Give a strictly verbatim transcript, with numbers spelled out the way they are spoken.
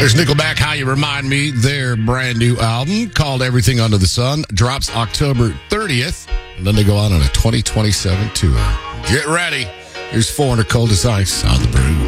There's Nickelback, How You Remind Me. Their brand new album called Everything Under the Sun drops October thirtieth, and then they go out on a twenty twenty-seven tour. Get ready. Here's Foreigner, Cold as Ice on the Brew.